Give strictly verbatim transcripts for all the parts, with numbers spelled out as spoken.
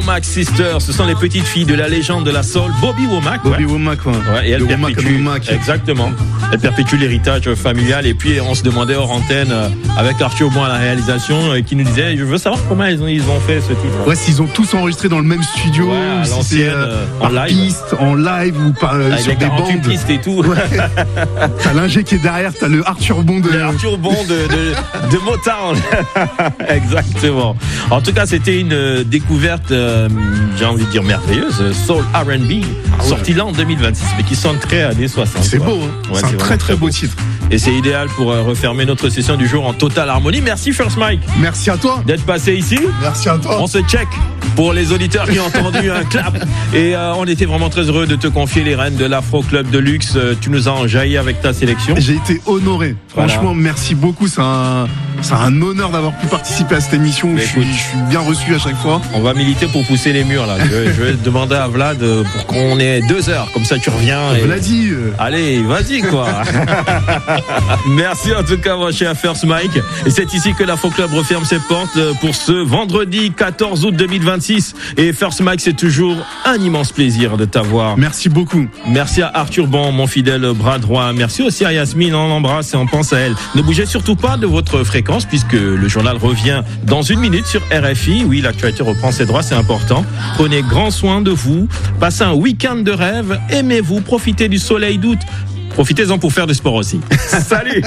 Womack Sisters, ce sont les petites filles de la légende de la soul, Bobby Womack. Bobby ouais. Womack, ouais. ouais. Et elle de perpétue, Womack exactement. Elle perpétue l'héritage familial. Et puis on se demandait hors antenne avec Arthur Bon à la réalisation, qui nous disait, je veux savoir comment ils ont, ils ont fait ce titre. Ouais, s'ils ont tous enregistré dans le même studio, ouais, si c'est euh, en par live. piste, en live ou par euh, sur des bandes. Pistes et tout. Ouais. T'as l'ingé qui est derrière, t'as le Arthur Bon de. Le Arthur Bon de, de, de Motown. Exactement. En tout cas, c'était une découverte, euh, j'ai envie de dire merveilleuse, soul R and B, ah ouais. sortie là en deux mille vingt-six, mais qui sonne très années soixante. C'est quoi. beau, hein. ouais, c'est, c'est un très très beau, beau titre. Et c'est idéal pour euh, refermer notre session du jour en totale harmonie. Merci First Mike. Merci à toi d'être passé ici. Merci à toi. On se check pour les auditeurs qui ont entendu un clap. Et euh, on était vraiment très heureux de te confier les rênes de l'Afro Club de Luxe. Euh, tu nous as enjaillé avec ta sélection. J'ai été honoré. Franchement, voilà. Merci beaucoup. C'est un, c'est un honneur d'avoir pu participer à cette émission. Où je suis, je suis bien reçu à chaque fois. On va militer pour pousser les murs là. Je, je vais demander à Vlad pour qu'on ait deux heures. Comme ça, tu reviens. Et... Vladi. Euh... Allez, vas-y quoi. Merci en tout cas, mon cher First Mike. Et c'est ici que l'Afro Club referme ses portes pour ce vendredi quatorze août deux mille vingt-six. Et First Mike, c'est toujours un immense plaisir de t'avoir. Merci beaucoup. Merci à Arthur Bon, mon fidèle bras droit. Merci aussi à Yasmine, on l'embrasse et on pense à elle. Ne bougez surtout pas de votre fréquence puisque le journal revient dans une minute sur R F I. Oui, l'actualité reprend ses droits, c'est important. Prenez grand soin de vous. Passez un week-end de rêve. Aimez-vous, profitez du soleil d'août. Profitez-en pour faire du sport aussi. Salut.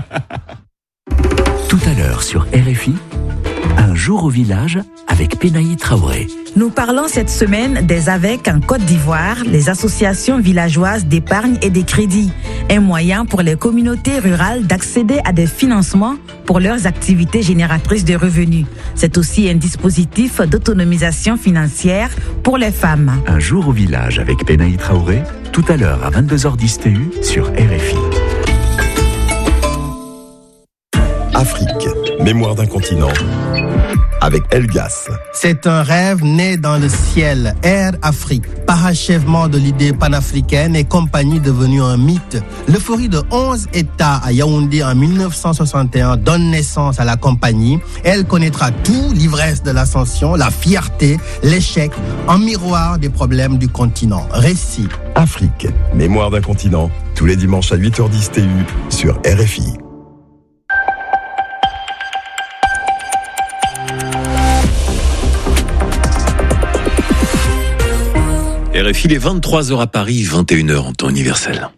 Tout à l'heure sur R F I, un jour au village avec Penaï Traoré. Nous parlons cette semaine des A V E C en Côte d'Ivoire, les associations villageoises d'épargne et de crédit, un moyen pour les communautés rurales d'accéder à des financements pour leurs activités génératrices de revenus. C'est aussi un dispositif d'autonomisation financière pour les femmes. Un jour au village avec Penaï Traoré, tout à l'heure à vingt-deux heures dix T U sur R F I. Afrique, mémoire d'un continent, avec Elgas. C'est un rêve né dans le ciel, Air Afrique, parachèvement de l'idée panafricaine et compagnie devenue un mythe. L'euphorie de onze États à Yaoundé en dix-neuf cent soixante et un donne naissance à la compagnie. Elle connaîtra tout, l'ivresse de l'ascension, la fierté, l'échec, en miroir des problèmes du continent. Récit. Afrique, mémoire d'un continent, tous les dimanches à huit heures dix T U sur R F I. R F I, il est vingt-trois heures à Paris, vingt et une heures en temps universel.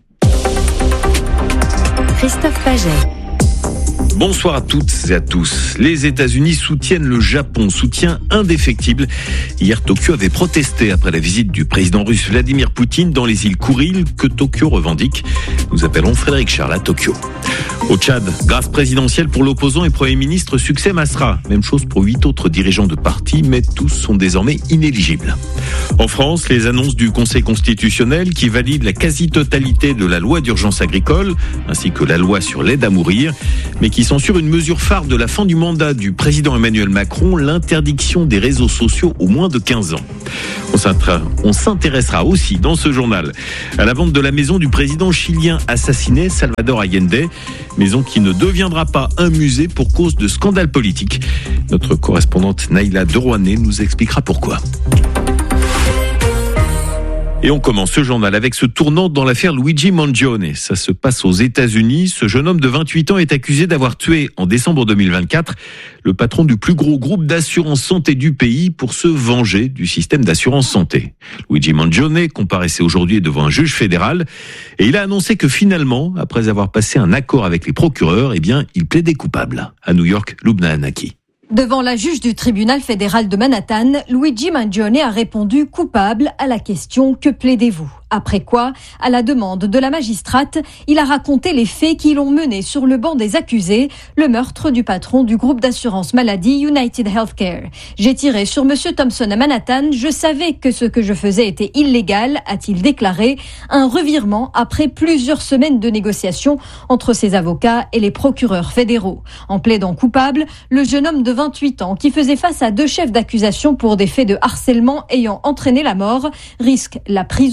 Christophe Paget. Bonsoir à toutes et à tous. Les États-Unis soutiennent le Japon, soutien indéfectible. Hier, Tokyo avait protesté après la visite du président russe Vladimir Poutine dans les îles Kouril que Tokyo revendique. Nous appelons Frédéric Charles à Tokyo. Au Tchad, grâce présidentielle pour l'opposant et Premier ministre Succès Masra. Même chose pour huit autres dirigeants de partis, mais tous sont désormais inéligibles. En France, les annonces du Conseil constitutionnel qui valide la quasi-totalité de la loi d'urgence agricole, ainsi que la loi sur l'aide à mourir, mais qui censure une mesure phare de la fin du mandat du président Emmanuel Macron, l'interdiction des réseaux sociaux aux moins de quinze ans. On s'intéressera aussi dans ce journal à la vente de la maison du président chilien assassiné, Salvador Allende, maison qui ne deviendra pas un musée pour cause de scandales politiques. Notre correspondante Naïla Derouané nous expliquera pourquoi. Et on commence ce journal avec ce tournant dans l'affaire Luigi Mangione. Ça se passe aux États-Unis. Ce jeune homme de vingt-huit ans est accusé d'avoir tué en décembre deux mille vingt-quatre le patron du plus gros groupe d'assurance santé du pays pour se venger du système d'assurance santé. Luigi Mangione comparaissait aujourd'hui devant un juge fédéral et il a annoncé que finalement, après avoir passé un accord avec les procureurs, eh bien, il plaidait coupable. À New York, Lubna Anaki. Devant la juge du tribunal fédéral de Manhattan, Luigi Mangione a répondu coupable à la question « Que plaidez-vous » Après quoi, à la demande de la magistrate, il a raconté les faits qui l'ont mené sur le banc des accusés, le meurtre du patron du groupe d'assurance maladie United Healthcare. J'ai tiré sur Monsieur Thompson à Manhattan, je savais que ce que je faisais était illégal, a-t-il déclaré, un revirement après plusieurs semaines de négociations entre ses avocats et les procureurs fédéraux. En plaidant coupable, le jeune homme de vingt-huit ans, qui faisait face à deux chefs d'accusation pour des faits de harcèlement ayant entraîné la mort, risque la prison à vie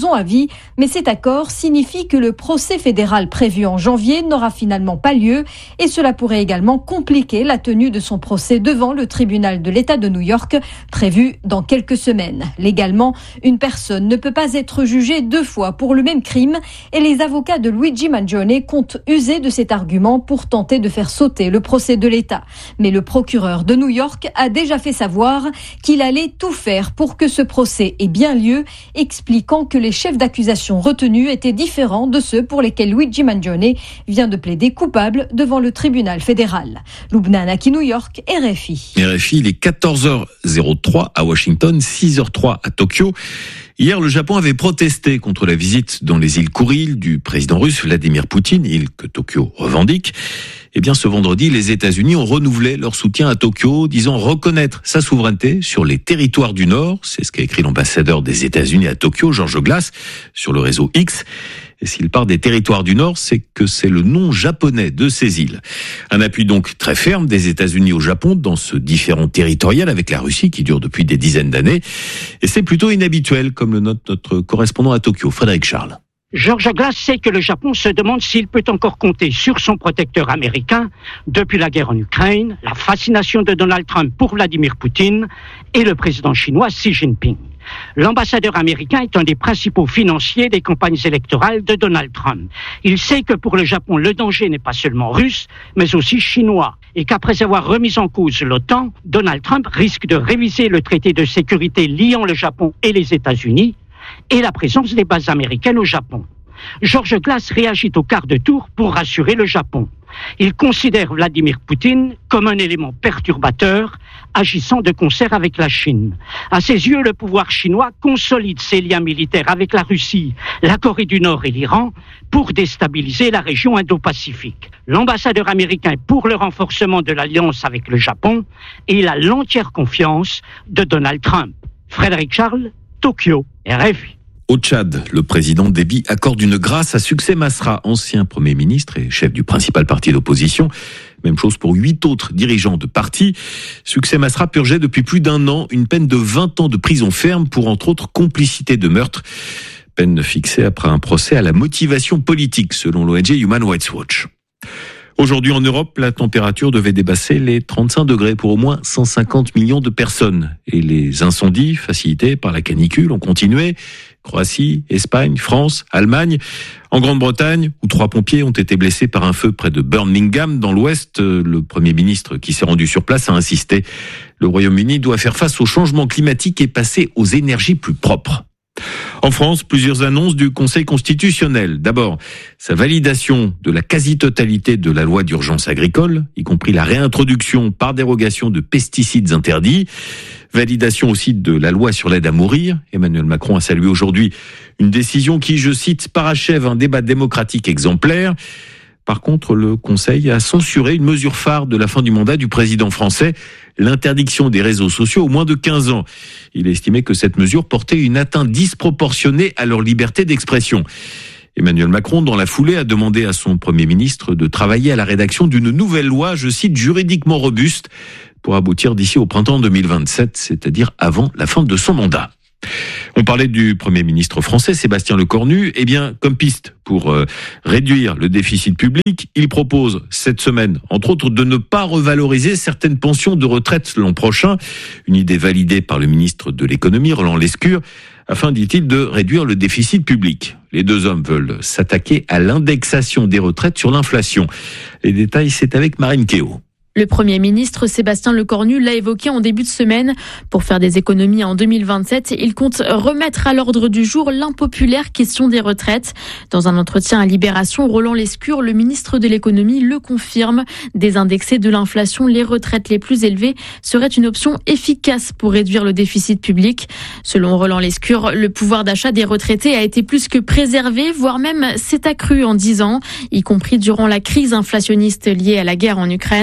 Russie, mais cet accord signifie que le procès fédéral prévu en janvier n'aura finalement pas lieu et cela pourrait également compliquer la tenue de son procès devant le tribunal de l'État de New York, prévu dans quelques semaines. Légalement, une personne ne peut pas être jugée deux fois pour le même crime et les avocats de Luigi Mangione comptent user de cet argument pour tenter de faire sauter le procès de l'État. Mais le procureur de New York a déjà fait savoir qu'il allait tout faire pour que ce procès ait bien lieu, expliquant que les chefs d'accusation retenus étaient différents de ceux pour lesquels Luigi Mangione vient de plaider coupable devant le tribunal fédéral. Lubna Anaki, New York, R F I. R F I, il est quatorze heures zéro trois à Washington, six heures trois à Tokyo. Hier, le Japon avait protesté contre la visite dans les îles Kouriles du président russe Vladimir Poutine, île que Tokyo revendique. Eh bien, ce vendredi, les États-Unis ont renouvelé leur soutien à Tokyo, disant reconnaître sa souveraineté sur les territoires du Nord. C'est ce qu'a écrit l'ambassadeur des États-Unis à Tokyo, George Glass, sur le réseau X. Et s'il part des territoires du Nord, c'est que c'est le nom japonais de ces îles. Un appui donc très ferme des États-Unis au Japon dans ce différend territorial avec la Russie qui dure depuis des dizaines d'années. Et c'est plutôt inhabituel, comme le note notre correspondant à Tokyo, Frédéric Charles. George Glass sait que le Japon se demande s'il peut encore compter sur son protecteur américain depuis la guerre en Ukraine, la fascination de Donald Trump pour Vladimir Poutine et le président chinois Xi Jinping. L'ambassadeur américain est un des principaux financiers des campagnes électorales de Donald Trump. Il sait que pour le Japon, le danger n'est pas seulement russe, mais aussi chinois. Et qu'après avoir remis en cause l'OTAN, Donald Trump risque de réviser le traité de sécurité liant le Japon et les États-Unis et la présence des bases américaines au Japon. George Glass réagit au quart de tour pour rassurer le Japon. Il considère Vladimir Poutine comme un élément perturbateur, agissant de concert avec la Chine. À ses yeux, le pouvoir chinois consolide ses liens militaires avec la Russie, la Corée du Nord et l'Iran pour déstabiliser la région Indo-Pacifique. L'ambassadeur américain est pour le renforcement de l'alliance avec le Japon et il a l'entière confiance de Donald Trump. Frédéric Charles, Tokyo, R F I. Au Tchad, le président Déby accorde une grâce à Succès Masra, ancien Premier ministre et chef du principal parti d'opposition. Même chose pour huit autres dirigeants de parti. Succès Masra purgeait depuis plus d'un an une peine de vingt ans de prison ferme pour, entre autres, complicité de meurtre. Peine fixée après un procès à la motivation politique, selon l'O N G Human Rights Watch. Aujourd'hui en Europe, la température devait dépasser les trente-cinq degrés pour au moins cent cinquante millions de personnes. Et les incendies facilités par la canicule ont continué. Croatie, Espagne, France, Allemagne. En Grande-Bretagne, où trois pompiers ont été blessés par un feu près de Birmingham, dans l'Ouest, le Premier ministre qui s'est rendu sur place a insisté. Le Royaume-Uni doit faire face au changement climatique et passer aux énergies plus propres. En France, plusieurs annonces du Conseil constitutionnel. D'abord, sa validation de la quasi-totalité de la loi d'urgence agricole, y compris la réintroduction par dérogation de pesticides interdits. Validation aussi de la loi sur l'aide à mourir. Emmanuel Macron a salué aujourd'hui une décision qui, je cite, parachève un débat démocratique exemplaire. Par contre, le Conseil a censuré une mesure phare de la fin du mandat du président français, l'interdiction des réseaux sociaux aux moins de quinze ans. Il a estimé que cette mesure portait une atteinte disproportionnée à leur liberté d'expression. Emmanuel Macron, dans la foulée, a demandé à son Premier ministre de travailler à la rédaction d'une nouvelle loi, je cite, juridiquement robuste, pour aboutir d'ici au printemps deux mille vingt-sept, c'est-à-dire avant la fin de son mandat. On parlait du Premier ministre français, Sébastien Lecornu. Eh bien, comme piste pour euh, réduire le déficit public, il propose cette semaine, entre autres, de ne pas revaloriser certaines pensions de retraite l'an prochain. Une idée validée par le ministre de l'économie, Roland Lescure, afin, dit-il, de réduire le déficit public. Les deux hommes veulent s'attaquer à l'indexation des retraites sur l'inflation. Les détails, c'est avec Marine Kéo. Le Premier ministre Sébastien Lecornu l'a évoqué en début de semaine. Pour faire des économies en deux mille vingt-sept, il compte remettre à l'ordre du jour l'impopulaire question des retraites. Dans un entretien à Libération, Roland Lescure, le ministre de l'économie, le confirme. Désindexer de l'inflation les retraites les plus élevées serait une option efficace pour réduire le déficit public. Selon Roland Lescure, le pouvoir d'achat des retraités a été plus que préservé, voire même s'est accru en dix ans, y compris durant la crise inflationniste liée à la guerre en Ukraine.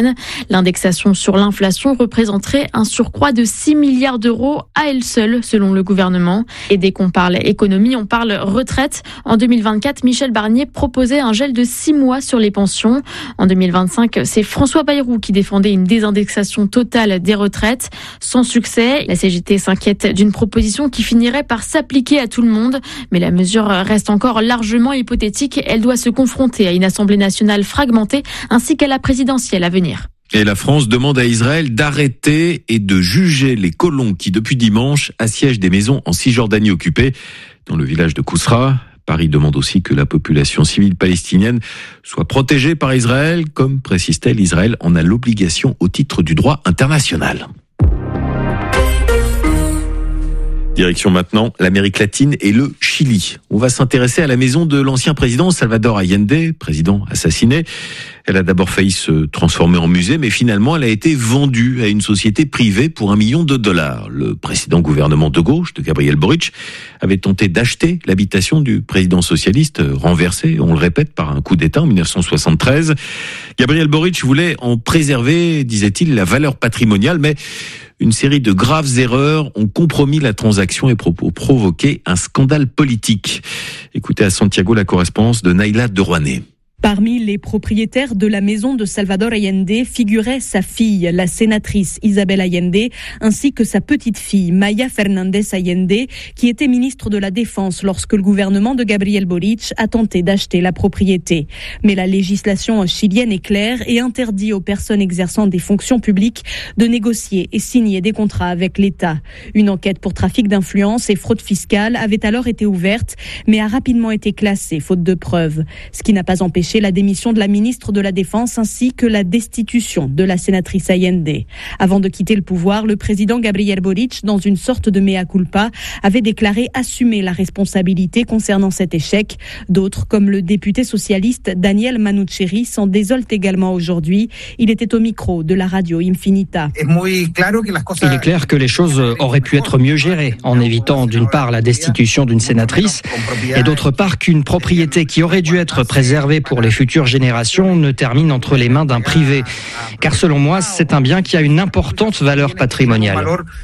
L'indexation sur l'inflation représenterait un surcroît de six milliards d'euros à elle seule, selon le gouvernement. Et dès qu'on parle économie, on parle retraite. En deux mille vingt-quatre, Michel Barnier proposait un gel de six mois sur les pensions. En deux mille vingt-cinq, c'est François Bayrou qui défendait une désindexation totale des retraites. Sans succès, la C G T s'inquiète d'une proposition qui finirait par s'appliquer à tout le monde. Mais la mesure reste encore largement hypothétique. Elle doit se confronter à une Assemblée nationale fragmentée ainsi qu'à la présidentielle à venir. Et la France demande à Israël d'arrêter et de juger les colons qui, depuis dimanche, assiègent des maisons en Cisjordanie occupée, dans le village de Kousra. Paris demande aussi que la population civile palestinienne soit protégée par Israël. Comme précise-t-elle, Israël en a l'obligation au titre du droit international. Direction maintenant l'Amérique latine et le Chili. On va s'intéresser à la maison de l'ancien président Salvador Allende, président assassiné. Elle a d'abord failli se transformer en musée, mais finalement elle a été vendue à une société privée pour un million de dollars. Le précédent gouvernement de gauche, de Gabriel Boric, avait tenté d'acheter l'habitation du président socialiste renversé, on le répète, par un coup d'État en dix-neuf cent soixante-treize. Gabriel Boric voulait en préserver, disait-il, la valeur patrimoniale, mais une série de graves erreurs ont compromis la transaction et provoqué un scandale politique. Écoutez à Santiago la correspondance de Naïla de Rouanet. Parmi les propriétaires de la maison de Salvador Allende figurait sa fille, la sénatrice Isabel Allende, ainsi que sa petite-fille, Maya Fernandez Allende, qui était ministre de la Défense lorsque le gouvernement de Gabriel Boric a tenté d'acheter la propriété. Mais la législation chilienne est claire et interdit aux personnes exerçant des fonctions publiques de négocier et signer des contrats avec l'État. Une enquête pour trafic d'influence et fraude fiscale avait alors été ouverte, mais a rapidement été classée, faute de preuves. Ce qui n'a pas empêché la démission de la ministre de la Défense ainsi que la destitution de la sénatrice Allende. Avant de quitter le pouvoir, le président Gabriel Boric, dans une sorte de mea culpa, avait déclaré assumer la responsabilité concernant cet échec. D'autres, comme le député socialiste Daniel Manucheri, s'en désolent également aujourd'hui. Il était au micro de la radio Infinita. Il est clair que les choses auraient pu être mieux gérées, en évitant d'une part la destitution d'une sénatrice et d'autre part qu'une propriété qui aurait dû être préservée pour les futures générations ne termine entre les mains d'un privé. Car selon moi, c'est un bien qui a une importante valeur patrimoniale.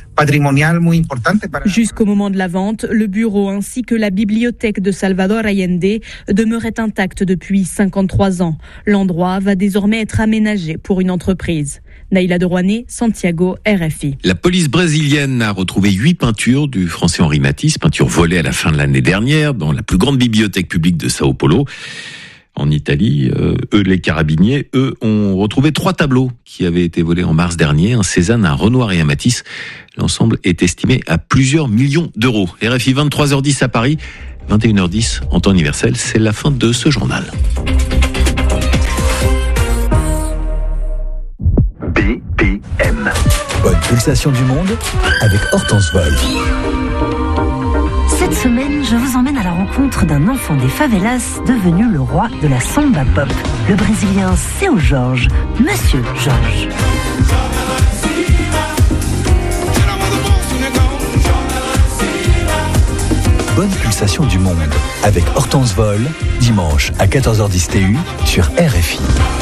Jusqu'au moment de la vente, le bureau ainsi que la bibliothèque de Salvador Allende demeuraient intacts depuis cinquante-trois ans. L'endroit va désormais être aménagé pour une entreprise. Naïla de Rouanet, Santiago, R F I. La police brésilienne a retrouvé huit peintures du Français Henri Matisse, peintures volées à la fin de l'année dernière dans la plus grande bibliothèque publique de Sao Paulo. En Italie, euh, eux, les carabiniers, eux, ont retrouvé trois tableaux qui avaient été volés en mars dernier, un Cézanne, un Renoir et un Matisse. L'ensemble est estimé à plusieurs millions d'euros. R F I, vingt-trois heures dix à Paris, vingt et une heures dix en temps universel. C'est la fin de ce journal. B P M. Bonne pulsation du monde avec Hortense Vol. Cette semaine, je vous emmène à la rencontre d'un enfant des favelas devenu le roi de la samba pop, le Brésilien Seu Jorge, Monsieur Jorge. Bonne pulsation du monde avec Hortense Vol, dimanche à quatorze heures dix T U sur R F I.